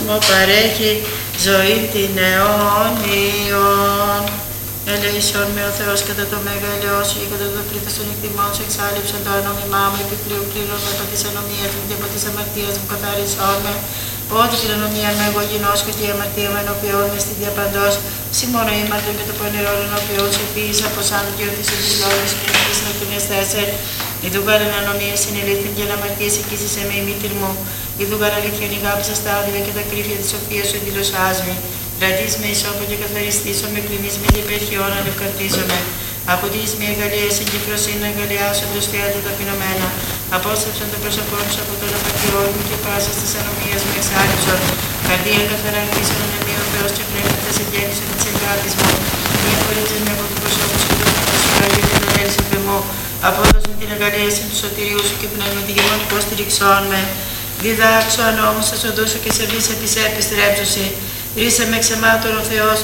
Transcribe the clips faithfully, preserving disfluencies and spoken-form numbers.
κόσμο παρέχει ζωή την αιώνιον. Ελεησόν με ο Θεός κατά το μεγαλειό σου και κατά το πλήθος των εκτιμών σου εξάλληψον το ανόμημά μου επιπλέον πλήρων με από της ανομίας μου και από της αμαρτίας μου καθάρισόν με. Ό,τι την ανομία με εγώ γινώσκω και η αμαρτία με ενωπιών με στην διαπαντός. Συμμόνο ήμαρτον και το πονηρόν ενωπιών σου επίσης από σαν και ότι σε τις λόγες και εμείς να την αισθέσαι. Ιδού γάραν ανομία συνελήφθην και αναμαρτίες εκείσισε με η μήτηρ μου. Ιδού γάραν αληθιόν αγάπησα στα άδεια και τα κρύφια της σοφίας σου δηλωσάς με. Ρατής με ισόπο και καθαριστήσω με, κλινείς με και υπερχιόν αλευκαρτίζομαι. Αποδείς με εγκαλία συγκυφροσύνη να εγκαλιάσουν τους θεάτου ταπεινωμένα. Απόστρεψαν το πρόσωπό σου από τον απατιών μου και πάσα της ανομίας μου εξάλληψον. Καρδία καθαρά χτίσον ανεμεί ο Θεός και πνεύματα σε γέννησον της εγκάτης μου. Μη χωρίζεις με από το προσώπο σου και το πνεύμα σου Αγίου και τον έλυσε πεμού. Απόδοσον την εγκαλίαση του σωτηρίου σου και πνευματική μου υποστηριξών με. Διδάξω αν όμως σας οδούσω και σε βήσε της επιστρέψωση. Ρίσε με ξεμάτων ο Θεός.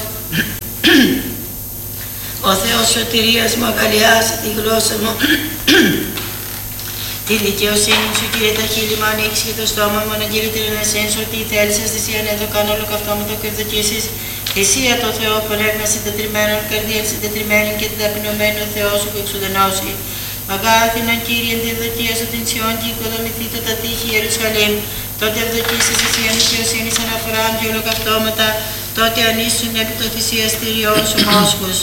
Ο Θεός σωτηρίας μου αγκαλιάσει τη γλώσσα μου. Τη δικαιοσύνη σου, Κύριε, τα χείλη μου ανοίξει και το στόμα μου αναγγείλει την ανασύνη σου ότι η θέλησες θυσίαν εδώ κάνω όλο καυτόματο και ευδοκίσεις. Θυσία το Θεό χορεύνα συντετριμένων καρδίαν συντετριμένων και την ταπεινωμένη ο Θεός σου που εξουδενώσει. Αγάθινον Κύριε, τη ευδοκία σου την Σιών και οικοδομηθεί το τα τείχη Ιερουσαλήμ. Τότε ευδοκίσεις εσύ αν δικαιοσύνης αναφοράν και ολοκαυτώματα, τότε ανήσουν επί το θυσιαστηριών σου μόσχους.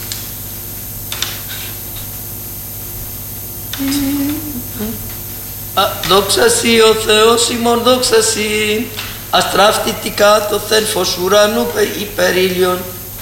Δόξα σοι ο Θεός ημών, δόξα σοι, αστράφτητικά το θέλφος ουρανού υπερήλιον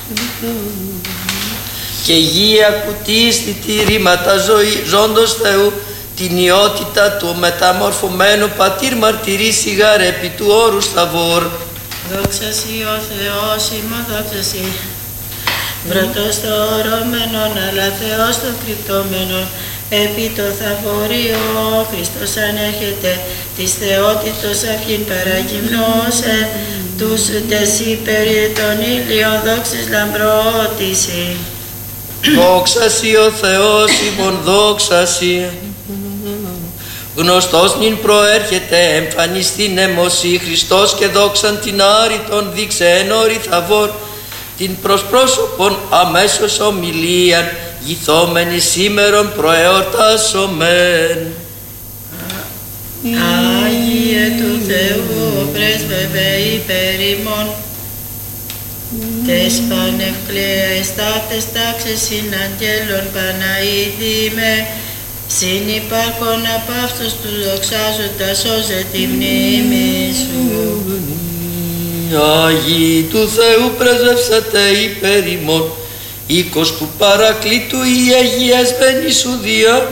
και γη ακουτή στητηρήματα ζωή ζώντος Θεού, την ιότητα του μεταμορφωμένου πατήρ μαρτυρεί σιγάρε επί του όρου σταβόρ. Δόξα σοι ο Θεός ημών, δόξα σοι, βρατός το ορώμενον, αλλά Θεός το κρυπτόμενον, επί το θαυόριο Χριστός ανέρχεται, της θεότητος αυτήν παραγυμνώσε, τους τεσί περί των ήλιων δόξης λαμπρότηση. Δόξα σοι ο Θεός ημών, δόξα σοι. Γνωστός νυν προέρχεται, εμφανιστήν εμωσή Χριστός και δόξαν την άρρητον δείξε εν όρη θαβόρ, την προς πρόσωπον αμέσως ομιλίαν, γυθόμενοι σήμερον προεορτάσομεν. Άγιε του Θεού πρέσβευε υπέρ ημών, τες πανευκλαίες ταύτες τάξες συναγγέλων Παναίδημε, συνυπάρχον απ' αυτούς τους δοξάζοντας σώζε τη μνήμη σου. Άγιοι του Θεού πρεσβεύσατε υπέρ ημών, οίκος του Παρακλήτου η αγιασμένη σου διά